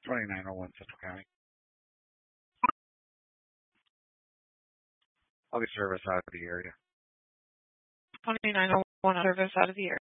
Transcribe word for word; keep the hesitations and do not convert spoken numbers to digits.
twenty-nine oh one Central County. I'll get service out of the area. twenty-nine oh one service out of the area.